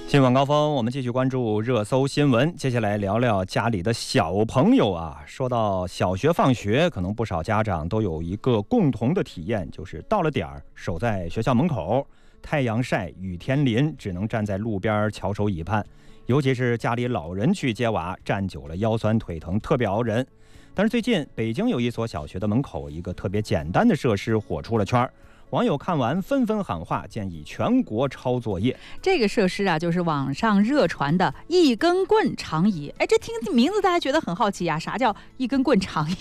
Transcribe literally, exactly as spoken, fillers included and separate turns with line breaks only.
新闻高峰，我们继续关注热搜新闻。接下来聊聊家里的小朋友啊。说到小学放学，可能不少家长都有一个共同的体验，就是到了点儿，守在学校门口，太阳晒，雨天淋，只能站在路边翘首以盼。尤其是家里老人去接娃，站久了腰酸腿疼，特别熬人。但是最近，北京有一所小学的门口，一个特别简单的设施火出了圈儿。网友看完纷纷喊话，建议全国抄作业。
这个设施啊，就是网上热传的一根棍长椅。哎，这听名字大家觉得很好奇呀、啊，啥叫一根棍长椅？